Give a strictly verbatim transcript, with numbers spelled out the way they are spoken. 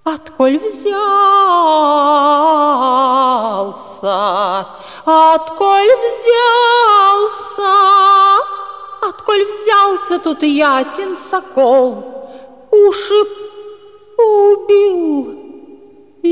Отколь взялся, отколь взялся, отколь взялся тут ясен сокол, уши убил,